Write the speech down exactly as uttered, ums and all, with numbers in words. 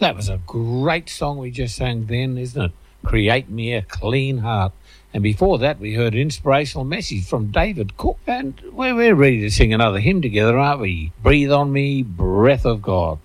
That was a great song we just sang then, isn't it? Create Me a Clean Heart. And before that, we heard an inspirational message from David Cook. And we're, we're ready to sing another hymn together, aren't we? Breathe on Me, Breath of God.